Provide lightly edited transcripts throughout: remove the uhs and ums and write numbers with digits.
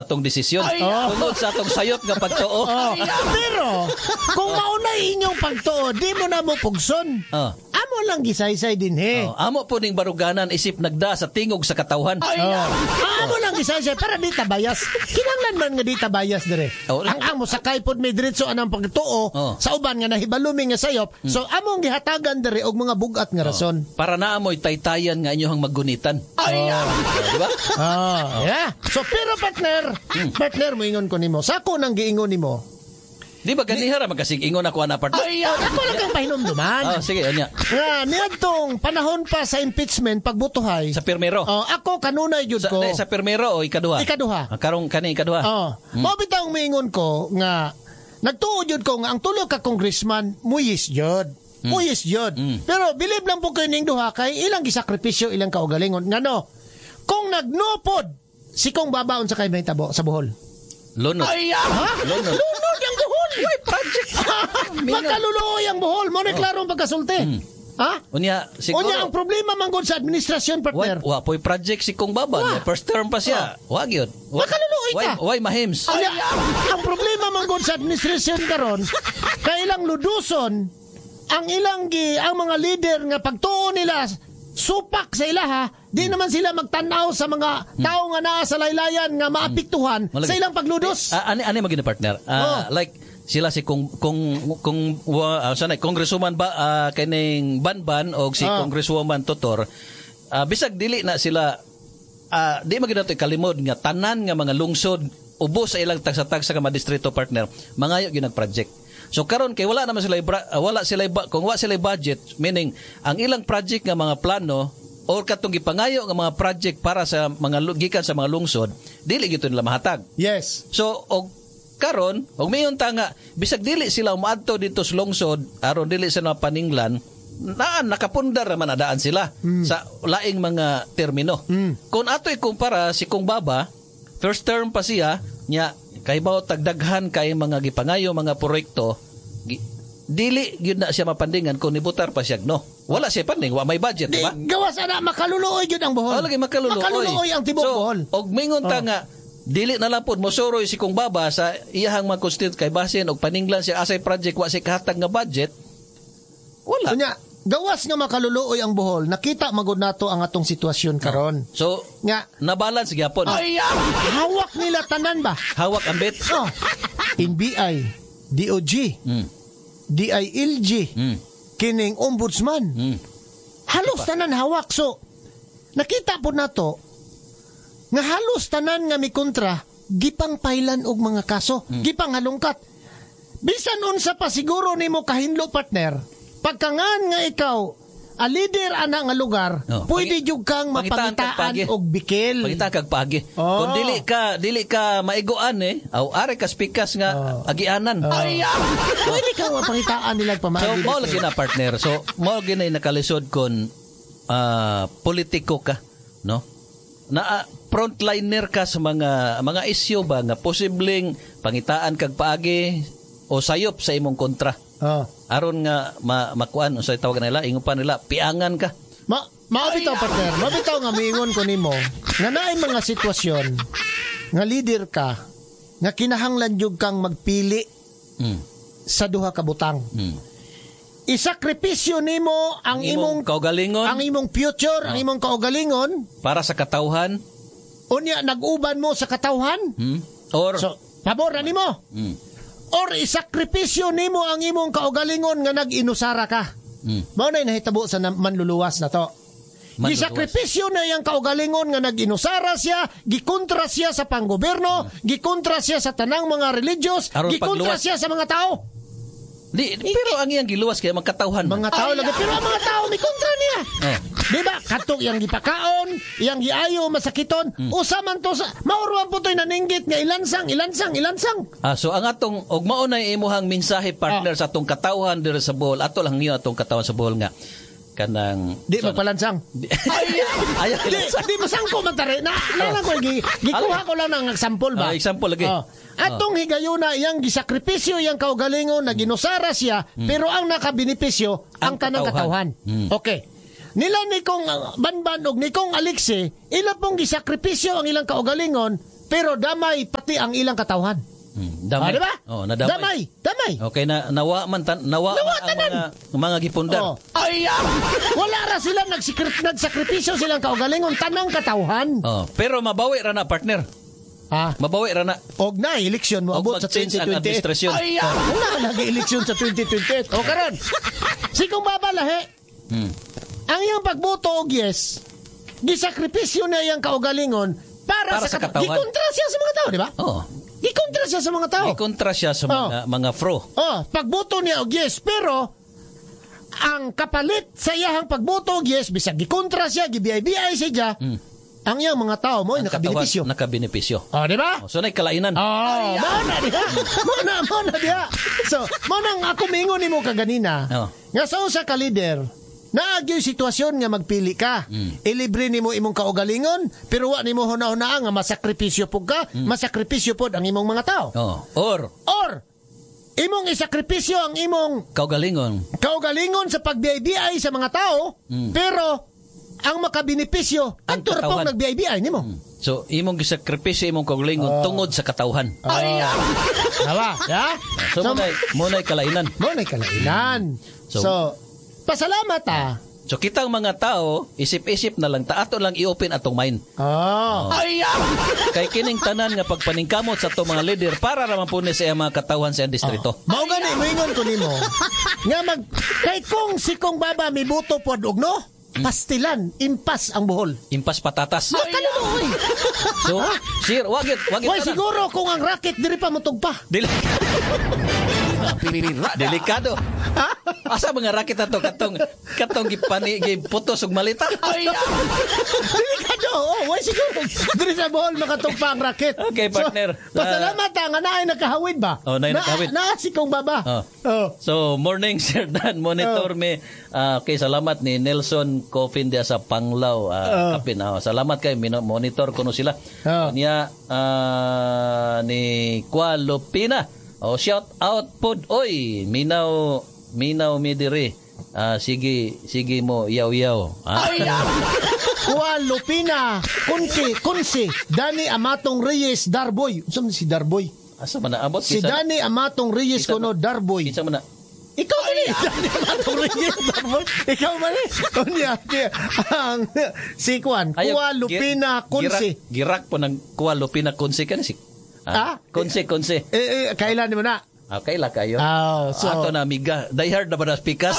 atong desisyon. Tungod sa atong sayop nga pagtuo. Pero kung maunay inyong pagtuo, di mo na mo pugson. Amo lang gisaysay din Amo po ning baruganan isip nagda sa tingog sa katawhan. Amo lang gisaysay para di tabayas. Kinanglan man nga di tabayas dire. Ang mosakay pod may diretso anang pagtuo sa uban nga nahibalumi nga sayop. So among gihatagan dire og mga bugat nga rason. Para naamoy taytayan nga inyohang maggunitan. Diba? Yeah. So pero partner mo ingon ko nimo. Sako nang giingon nimo. Di ba ganihara magkasing ingon ako na partner? Ako lang kang pahinumduman. Sige, onya. Niadtong panahon pa sa impeachment pagbutuhay. Sa pirmero. Ako kanunay jud ko. Sa pirmero o ikaduha? Karong kani ikaduha. Mao bitaw miingon ko nga nagtuo jud ko nga ang tulo ka congressman muyis jud. Pero believe lang po kayo ning duha kay ilang gisakripisyo ilang kaugalingon ngano. Kung nagnupod si kong babaon sa kay mahitabo sa Bohol. Lunod. Lunod ang Bohol. Uy, project. Magkaluluoy ang Bohol. Mo na klarong pagkasulti. Unya, siguro. Unya, ang problema manggod sa administrasyon, partner. Po'y project si kong babaon. First term pa siya. Wag yun. Magkaluluoy ka. Why mahims? Unya, ang problema manggod sa administrasyon karon kailang luduson ang mga leader nga pagtuo nila supak sa ilaha, di naman sila magtanaw sa mga tao nga naa sa laylayan nga maapektuhan sa ilang pagludos. Ani magina partner. Like sila si Congresswoman kaning Banban o si Congresswoman Totor, bisag dili na sila di magina to kalimod nga tanan nga mga lungsod ubos sa ilang tagsa-tagsa ka madistrito partner mangayo gyud project. So karon kay wala naman sila kung wala sila budget, meaning ang ilang project nga mga plano or katong gipangayo nga mga project para sa mga gikan sa mga lungsod, dili gyud nila mahatag. Yes. So og karon og mayon ta nga bisag dili sila umadto dito sa lungsod aron dili sila paninglan, nakapundar naman adaan sila sa laing mga termino. Kung ato ikumpara si Kong Baba, first term pa siya nya kay bawo tagdaghan kay mga gipangayo mga proyekto dili gyud na siya mapandingan kung nibutar pa siya wala siya panding wa may budget diba gawas ana makaluluoy gyud ang Bohol lagi makaluluoy ang tibok Bohol og mingon ta nga dili na lang pod mosuroy si Kong Baba sa iyahang mga constituent kay basin og paninglan siya asay project wa siya kahatag nga budget wala unya gawas nga makaluluoy ang Bohol, nakita magud nato ang atong sitwasyon karon. So, nga na-balance gyapon. Hawak nila tanan ba? Hawak ang bit. NBI, DOJ, DILG, kining ombudsman. Halos tanan hawak. So, nakita po nato nga halos tanan nga mikontra gipang pailan og mga kaso, gipang halungkat. Bisan unsa pa siguro nimo kahinlo partner. Pagkangan nga ikaw, a leader ana nga lugar, pwede jud kang mapangitaan og bikil. Pangitaan kag pagi. Kung dili ka maiguan aw are ka spikas nga agianan. Pwede kang mapangitaan nila pamaagi. So mo lagi na partner. So mo lagi na nakalisod kon politiko ka, no? Na frontliner ka sa mga isyu ba nga posibleng pangitaan kag paagi o sayop sa imong kontra. Aron nga makuan sa tawag nila ingon pa nila piangan ka maabitaw partner mabitaw nga miingon ko nimo nga naay mga sitwasyon nga leader ka nga kinahanglan jud kang magpili sa duha ka butang isakripisyo nimo ang imong kaugalingon ang imong future ang imong kaugalingon para sa katawhan unya nag-uban mo sa katawhan or so pabor na nimo or isakripisyo nimo ang imong kaugalingon nga nag-inusara ka. Mao na nahitabo sa manluluwas na to. Isakripisyo na yang kaugalingon nga nag-inusara siya, gikontra siya sa panggoberno, gikontra siya sa tanang mga religious, gikontra siya sa mga tao. Pero ang iyang giluwas kaya magkatawhan. Mga tao lagi pero ang mga tao may kontra niya. Di ba? Katok yang gipakaon, yang giayo masakiton, usa man to sa mauruan po to'y naninggit nga ilansang. So ang atong og mao na imuhang mensahe partner sa atong katawhan diri sa Bohol, ato lang niyo atong katawhan sa Bohol nga kanang di magpalansang. Di masangko man tare. Lang ko gikuha ko lang ng example ba. Example lagi. Atong higayuna iyang gisakripisyo iyang kaugalingon na ginusara siya pero ang nakabenepisyo ang tanang katawhan. Okay. Nila ni kong Banban og ni kong Alexi ila pong gisakripisyo ang ilang kaugalingon pero damay pati ang ilang katawhan. Damay. Di ba? Oh, nadamay. Damay. Okay, nawa man ang mga gipundar. Oh. Wala ra sila nagsakripisyo silang kaugalingon tanang katawhan. Oh, pero mabawi ra na, partner. Mabawi ra na. Og na eleksyon mo abot sa 2028. Wala nag-eleksyon sa 2028. O karon. Sikong babalahe. Ang iyang pagboto og yes, gisakripisyo na iyang kaugalingon para sa katawhan. Gikontra siya sa mga tao, di ba? Oo. Gikontra siya sa mga tao. Gikontra siya sa mga fro. Pagboto niya og yes, pero ang kapalit sa iyang pagboto og yes, bisag gikontra siya, gibiyay-biyay siya, ang iyang mga tao mo ay nakabenepisyo. Di ba? So, na kalainan. Mauna diha. So, maunang ako mingon nimo kaganina. Nga sa usa ka leader, naagyo sitwasyon nga magpili ka. Ilibre nimo imong kaugalingon, pero wa nimo hunahuna nga masakripisyo pud ka, masakripisyo pud ang imong mga tao. Or imong isakripisyo ang imong kaugalingon sa pagbiyay-biyay sa mga tao, pero ang makabenepisyo ang turpong nagbiyay-biyay nimo. So, imong gisakripisyo imong kaugalingon tungod sa katawhan. Nawa, ya? So, muna'y kalainan. So, pasalamat So, kitang mga tao, isip-isip na lang, ato lang i-open atong mind. Kay kining tanan nga pagpaningkamot sa atong mga leader para raman po ni sa mga katawhan sa distrito. Mao gani moingon ko nimo. Nga kay kung sikong baba mibuto pod og no? Pastilan, impas ang buhol. Impas patatas. Kalunoy. So, sir, wagit siguro kung ang racket diri pa motugpa. Delikado. Asa mga racket ato katong giputos og malita? Delikado. Siguro diri sa buhol makatugpa ang racket. Okay, partner. Pasalamat nga naay nakahawid ba? Nakahawid. Sikong baba. So, morning, Sir Dan. Monitor me. Okay, salamat ni Nelson Coffin dia sa Panglao. Kapin. Salamat kay monitor kuno sila. Niya ni Kualopina. Shout out pod. Oy, minaw mi diri. Sige mo yaw-yaw. Kualopina, Kunsi, Dani Amatong Reyes, Darboy. Unsa man si Darboy? Asa man naabot si Dani Amatong Reyes kuno Darboy. Kinsa man na? Ikaw man Dani Amatong Reyes Darboy. Ikaw man unya ang si Kualopina Kunsi. Girak po ng Kualopina Kunsi kan si. Kunsi. Kailan mo na? Kaila kayo. So ato na amiga. Die hard na ba na speakers?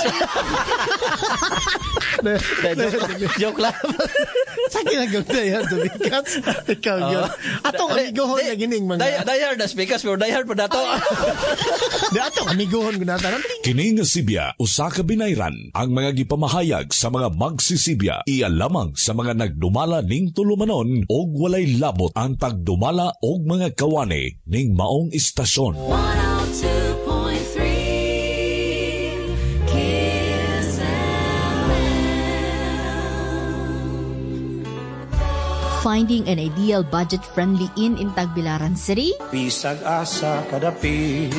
Joke lang. Sa ginagawin yan, tumikat. Ikaw yun. Atong amigohon na gining mga... Die hard na speakers, pero die hard pa dato. Atong amigohon ko nata. Kining Sibya, usa ka binayran, ang mga gipamahayag sa mga magsisibya, iya lamang sa mga nagdumala ning tulumanon, og walay labot ang pagdumala og mga kawane ning maong istasyon. 102.3 Kiss Finding an ideal budget-friendly inn in Tagbilaran City? Bisag asa kadapi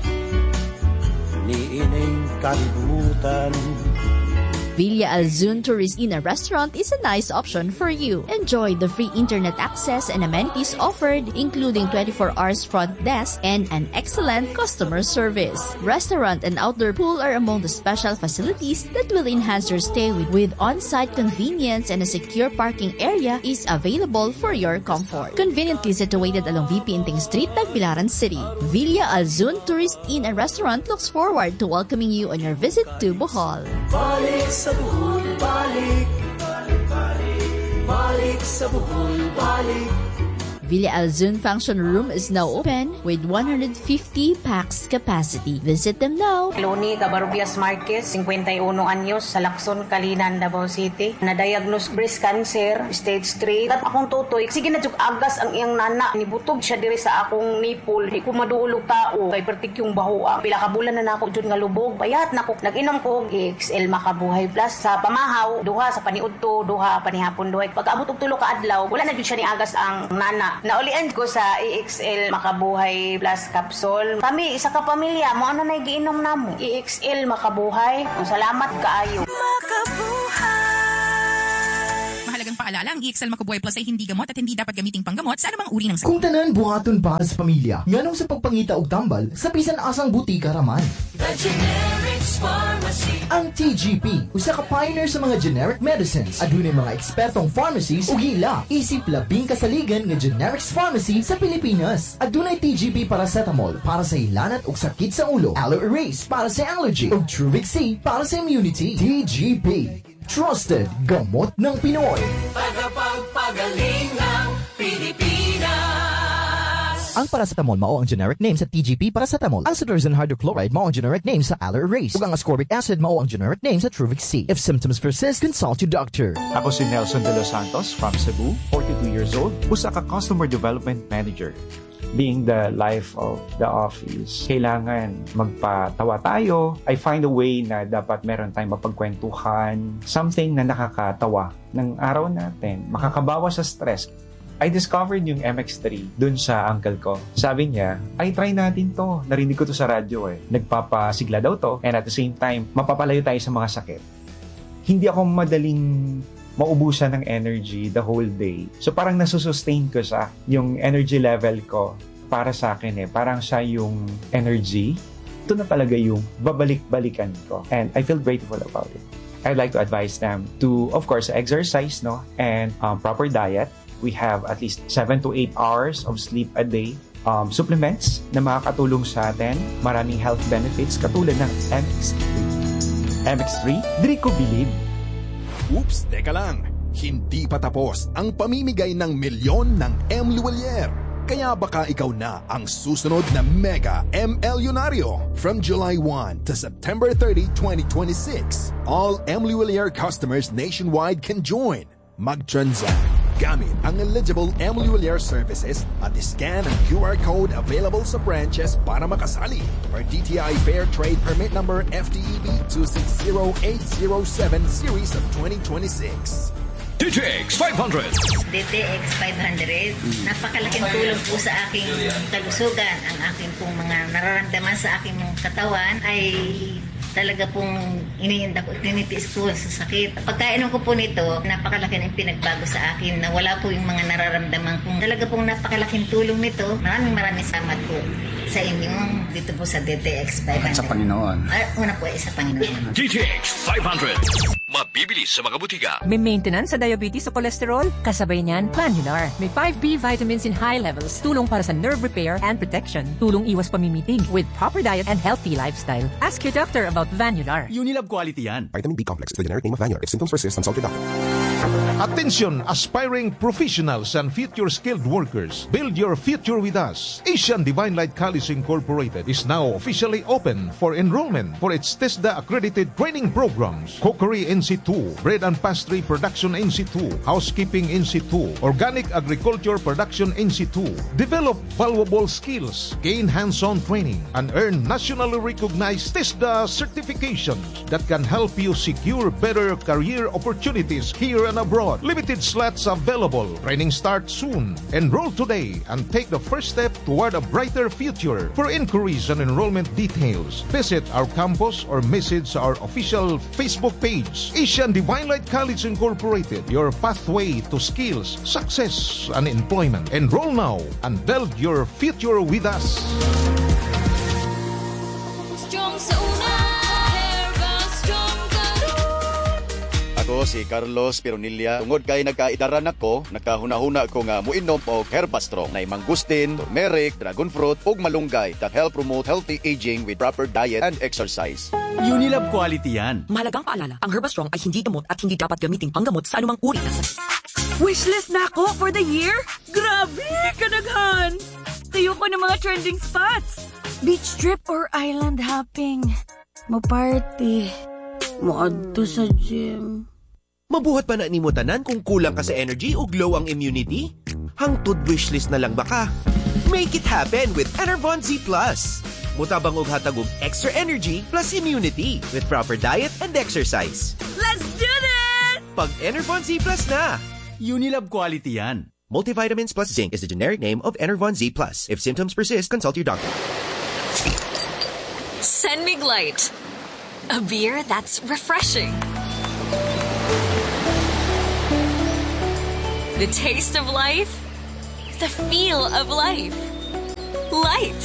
ni ining kalibutan. Villa Alzun Tourist Inn and Restaurant is a nice option for you. Enjoy the free internet access and amenities offered, including 24 hours front desk and an excellent customer service. Restaurant and outdoor pool are among the special facilities that will enhance your stay with on-site convenience, and a secure parking area is available for your comfort. Conveniently situated along VP Inting Street, Tagbilaran City. Villa Alzun Tourist Inn and Restaurant looks forward to welcoming you on your visit to Bohol. Balik sa Bohol, balik sa Bohol, balik. Villa Alzun Function Room is now open with 150 pax capacity. Visit them now. Loni Cabarbias Marquez, 51 anyos, sa Lacson, Kalinan, Davao City. Na-diagnose breast cancer, stage 3. At akong tutoy, sige na jug agas ang iyang nana. Nibutog siya diri sa akong nipple. Di ko maduulog tao. Kay pertikyong bahoa. Pila ka bulan na nako jud nga lubog. Bayat nako. Nag-inom ko EXL Makabuhay Plus. Sa pamahaw, duha sa paniudto, duha panihapon duhay. Pag-abot og tulo ka adlaw, wala na jud siya ni agas ang nana. Naulian ko sa EXL Makabuhay Plus Capsule. Kami, isa ka pamilya, mo ano na giinom namo. EXL Makabuhay. Salamat kaayo. Makabuhay. Mahalagang paalala Paalala, ang EXL Makubuhay Plus ay hindi gamot at hindi dapat gamiting panggamot sa anumang uri ng sakit. Kung tanan buhaton para sa pamilya, nganong sa pagpangita og tambal, sa bisan asang butika raman. The Generics Pharmacy. Ang TGP, usa ka pioneer sa mga generic medicines. Adunay mga ekspertong pharmacies ug ila isip labing kasaligan nga generics pharmacy sa Pilipinas. Adunay TGP paracetamol para sa ilanat ug sakit sa ulo, Aloe Erase para sa allergy ug Truvix C para sa immunity. TGP, trusted gamot ng Pinoy. Tagapagpagaling ng Pilipinas. Ang paracetamol mao ang generic name sa TGP paracetamol. Ang cetirizine hydrochloride mao ang generic name sa Aloe Erase. Ug ang ascorbic acid mao ang generic name sa Truvix C. If symptoms persist, consult your doctor. Ako si Nelson De Los Santos from Cebu, 42 years old, usa ka customer development manager. Being the life of the office, kailangan magpatawa tayo. I find a way na dapat meron tayong mapagkwentuhan, something na nakakatawa ng araw natin, makakabawas sa stress. I discovered yung MX3 dun sa uncle ko. Sabi niya, ay try natin to. Narinig ko to sa radyo eh. Nagpapasigla daw to and at the same time, mapapalayo tayo sa mga sakit. Hindi ako madaling maubusan ng energy the whole day. So parang nasusustain ko siya. Yung energy level ko para sa akin eh. Parang siya yung energy. Ito na talaga yung babalik-balikan ko. And I feel grateful about it. I'd like to advise them to, of course, exercise, no? And proper diet. We have at least 7 to 8 hours of sleep a day. Supplements na makakatulong sa atin. Maraming health benefits katulad ng MX3. MX3, diri ko bilib. Oops, teka lang. Hindi pa tapos ang pamimigay ng milyon ng M. Luwalier. Kaya baka ikaw na ang susunod na Mega MLyonaryo. From July 1 to September 30, 2026, all M. Luwalier customers nationwide can join. Mag-transact gamit ang eligible M. Luwalier services at scan ang QR code available sa branches para makasali. For DTI Fair Trade Permit Number FTEB 260807 Series of 2026. DTX 500. DTX 500, napakalaking tulong po sa aking kalusugan. Ang aking pong mga nararamdaman sa aking katawan ay talaga pong tinitiis ko sa sakit. Pagkainom ko po nito, napakalaki ng pinagbago sa akin na wala po yung mga nararamdaman kong talaga pong napakalaking tulong nito. Maraming salamat po sa inyong dito po sa DTX 500. At sa Panginoon. Una po ay sa Panginoon. DTX 500. Mabibili sa mga butika. May maintenance sa diabetes o cholesterol? Kasabay niyan, Vanular. May 5B vitamins in high levels. Tulong para sa nerve repair and protection. Tulong iwas pamimitig with proper diet and healthy lifestyle. Ask your doctor about Vanular. Unilab quality yan. Vitamin B complex is the generic name of Vanular. If symptoms persist, consult your doctor. Attention, aspiring professionals and future skilled workers. Build your future with us. Asian Divine Light College Incorporated is now officially open for enrollment for its TESDA accredited training programs. Cookery NC2, Bread and Pastry Production NC2, Housekeeping NC2, Organic Agriculture Production NC2. Develop valuable skills, gain hands-on training, and earn nationally recognized TESDA certifications that can help you secure better career opportunities here and abroad. Limited slots available. Training starts soon. Enroll today and take the first step toward a brighter future. For inquiries and enrollment details, visit our campus or message our official Facebook page. Asian Divine Light College Incorporated, your pathway to skills, success, and employment. Enroll now and build your future with us. Strong sa una, Herbal Strong Ako si Carlos Pironilla. Tungod kay nagkaidaran ako, nakahuna-huna ko nga muinom og Herbastrong na mangustin, turmeric, dragon fruit ug malunggay that help promote healthy aging with proper diet and exercise. Unilab quality yan. Mahalagang paalala, ang Herbastrong ay hindi gamot at hindi dapat gamiting panggamot sa anumang uri ng sakit. Wishlist na ako for the year? Grabe, kanaghan! Tayo ko ng mga trending spots. Beach trip or island hopping. Mo-party. Mo-adto sa gym. Mabuhat pa na ni mo tanan kung kulang ka sa energy o glow ang immunity? Hangtod wishlist na lang baka? Make it happen with Enervon Z+. Mutabang og hatag og extra energy plus immunity with proper diet and exercise. Let's do this! Pag Enervon Z+ na! Unilab quality yan. Multivitamins plus zinc is the generic name of Enervon Z+. If symptoms persist, consult your doctor. San Mig Light. A beer that's refreshing. The taste of life. The feel of life. Light.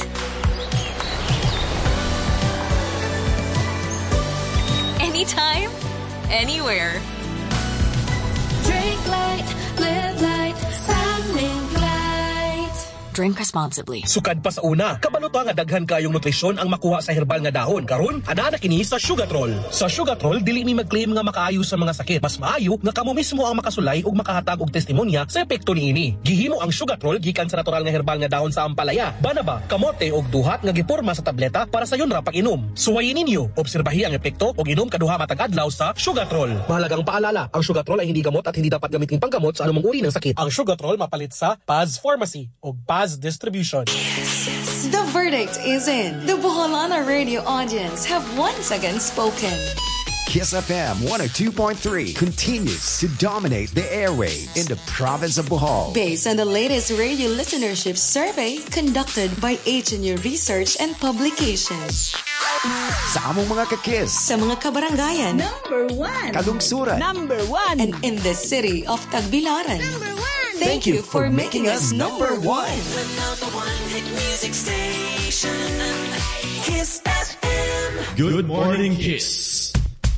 Anytime, anywhere. Drink light, live light, Sunlink Light. Drink responsibly. Sukad pa sa una, kabaluto nga daghan kayong nutrisyon ang makuha sa herbal nga dahon. Karon, ana na kini sa Sugatrol. Sa Sugatrol, dili mi mag-claim nga makaayo sa mga sakit. Mas maayo nga kamo mismo ang makasulay ug makahatag og testimonya sa epekto niini. Gihimo ang Sugatrol gikan sa natural nga herbal nga dahon sa ampalaya, banaba, kamote ug duhat nga giporma sa tableta para sa yun ra pag-inom. Suwayin ninyo, obserbahi ang epekto ug inom kaduha matag adlaw sa Sugatrol. Mahalagang paalala, ang Sugatrol ay hindi gamot at hindi dapat gamitin panggamot sa anumang uri ng sakit. Ang Sugatrol mapalit sa Paz Pharmacy ug Paz Distribution. The verdict is in. The Boholana radio audience have once again spoken. Kiss FM 102.3 continues to dominate the airwaves in the province of Bohol. Based on the latest radio listenership survey conducted by HNU Research and Publications. Sa among mga kakis. Sa mga kabarangayan. Number 1. Kalungsuran. Number 1. And in the city of Tagbilaran. Number 1. Thank you for making us number 1. The number 1 hit music station. Kiss FM. Good morning, Kiss.